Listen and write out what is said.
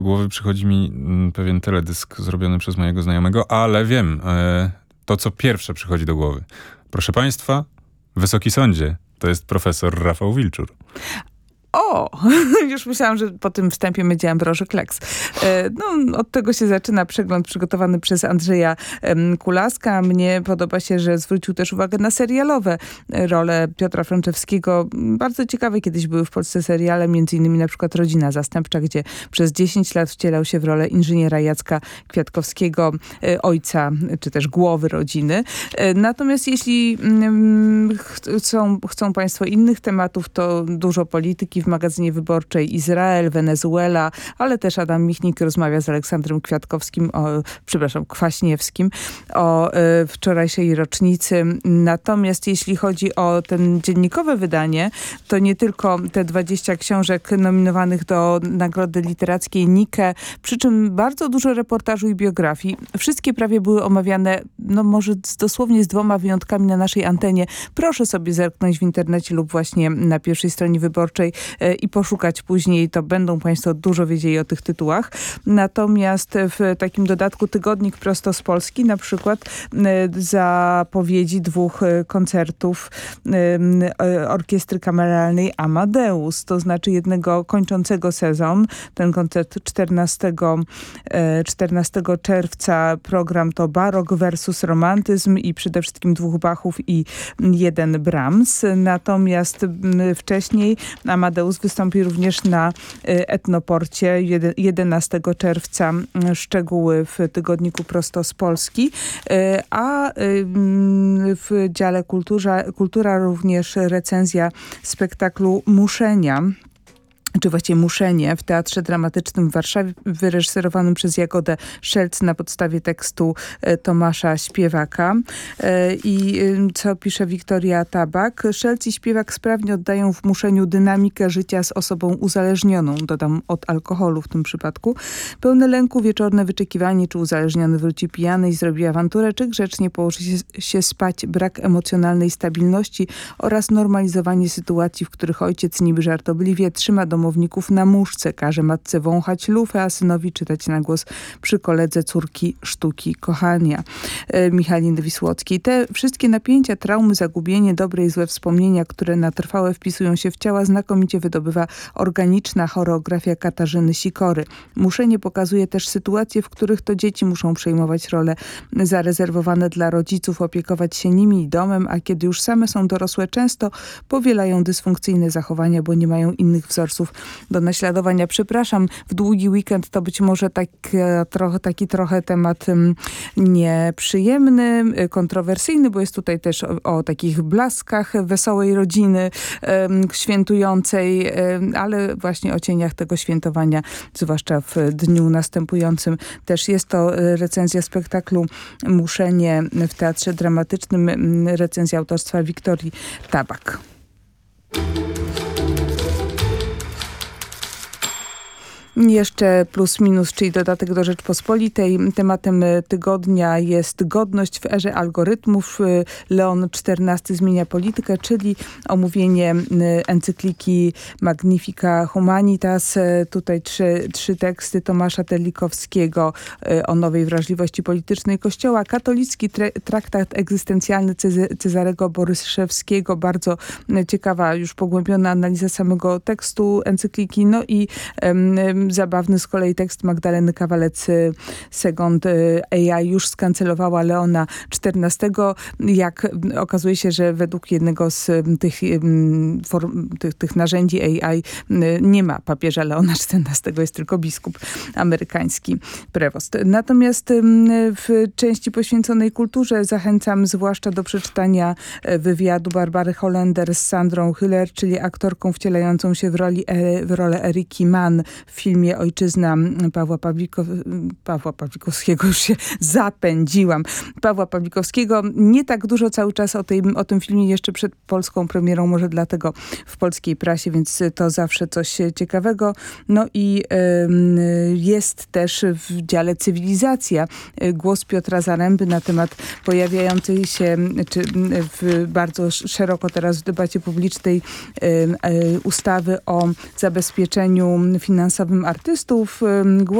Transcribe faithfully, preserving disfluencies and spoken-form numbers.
głowy przychodzi mi mm, pewien teledysk zrobiony przez mojego znajomego, ale wiem, e, to co pierwsze przychodzi do głowy. Proszę państwa, Wysoki Sądzie, to jest profesor Rafał Wilczur. O, już myślałam, że po tym wstępie będzie Ambroży Kleks. No, od tego się zaczyna przegląd przygotowany przez Andrzeja Kulaska. Mnie podoba się, że zwrócił też uwagę na serialowe role Piotra Frączewskiego. Bardzo ciekawe kiedyś były w Polsce seriale, między innymi na przykład Rodzina Zastępcza, gdzie przez dziesięć lat wcielał się w rolę inżyniera Jacka Kwiatkowskiego, ojca, czy też głowy rodziny. Natomiast jeśli chcą, chcą państwo innych tematów, to dużo polityki w magazynie Wyborczej, Izrael, Wenezuela, ale też Adam Michnik rozmawia z Aleksandrem Kwiatkowskim, o, przepraszam, Kwaśniewskim o y, wczorajszej rocznicy. Natomiast jeśli chodzi o ten dziennikowe wydanie, to nie tylko te dwadzieścia książek nominowanych do Nagrody Literackiej Nike, przy czym bardzo dużo reportażu i biografii. Wszystkie prawie były omawiane, no może z, dosłownie z dwoma wyjątkami na naszej antenie. Proszę sobie zerknąć w internecie lub właśnie na pierwszej stronie Wyborczej i poszukać później, to będą państwo dużo wiedzieli o tych tytułach. Natomiast w takim dodatku Tygodnik prosto z Polski, na przykład zapowiedzi dwóch koncertów Orkiestry Kameralnej Amadeus, to znaczy jednego kończącego sezon. Ten koncert czternastego czerwca, program to barok versus romantyzm i przede wszystkim dwóch Bachów i jeden Brahms. Natomiast wcześniej Amadeus wystąpi również na Etnoporcie jedenastego czerwca. Szczegóły w Tygodniku prosto z Polski. A w dziale kultura, kultura również recenzja spektaklu Muszenia, czy właściwie Muszenie w Teatrze Dramatycznym w Warszawie, wyreżyserowanym przez Jagodę Szelc na podstawie tekstu Tomasza Śpiewaka. I co pisze Wiktoria Tabak? Szelc i Śpiewak sprawnie oddają w Muszeniu dynamikę życia z osobą uzależnioną, dodam od alkoholu w tym przypadku. Pełne lęku, wieczorne wyczekiwanie, czy uzależniony wróci pijany i zrobi awanturę, czy grzecznie położy się, się spać, brak emocjonalnej stabilności oraz normalizowanie sytuacji, w których ojciec niby żartobliwie trzyma domowników na muszce, każe matce wąchać lufę, a synowi czytać na głos przy koledze córki sztuki kochania. E, Michaliny Wisłockiej. Te wszystkie napięcia, traumy, zagubienie, dobre i złe wspomnienia, które na trwałe wpisują się w ciała, znakomicie wydobywa organiczna choreografia Katarzyny Sikory. Muszenie pokazuje też sytuacje, w których to dzieci muszą przejmować role zarezerwowane dla rodziców, opiekować się nimi i domem, a kiedy już same są dorosłe, często powielają dysfunkcyjne zachowania, bo nie mają innych wzorców do naśladowania. Przepraszam, w długi weekend to być może tak, trochę, taki trochę temat um, nieprzyjemny, kontrowersyjny, bo jest tutaj też o, o takich blaskach wesołej rodziny um, świętującej, um, ale właśnie o cieniach tego świętowania, zwłaszcza w dniu następującym. Też jest to recenzja spektaklu Muszenie w Teatrze Dramatycznym, recenzja autorstwa Wiktorii Tabak. Jeszcze plus minus, czyli dodatek do Rzeczpospolitej. Tematem tygodnia jest godność w erze algorytmów. Leon czternasty zmienia politykę, czyli omówienie encykliki Magnifica Humanitas. Tutaj trzy, trzy teksty Tomasza Terlikowskiego o nowej wrażliwości politycznej Kościoła. Katolicki traktat egzystencjalny Cezarego Boryszewskiego. Bardzo ciekawa, już pogłębiona analiza samego tekstu encykliki. No i um, zabawny z kolei tekst Magdaleny Kawalec-Segond. A I już skancelowała Leona czternastego. Jak okazuje się, że według jednego z tych, form, tych, tych narzędzi A I nie ma papieża Leona czternastego, jest tylko biskup amerykański, prewost. Natomiast w części poświęconej kulturze zachęcam zwłaszcza do przeczytania wywiadu Barbary Hollender z Sandrą Hüller, czyli aktorką wcielającą się w, roli, w rolę Eriki Mann w filmie Ojczyzna Pawła, Pawliko, Pawła Pawlikowskiego. Już się zapędziłam. Pawła Pawlikowskiego. Nie tak dużo cały czas o, tej, o tym filmie jeszcze przed polską premierą, może dlatego w polskiej prasie, więc to zawsze coś ciekawego. No i y, jest też w dziale Cywilizacja głos Piotra Zaręby na temat pojawiającej się, czy w, bardzo szeroko teraz w debacie publicznej y, y, ustawy o zabezpieczeniu finansowym artystów.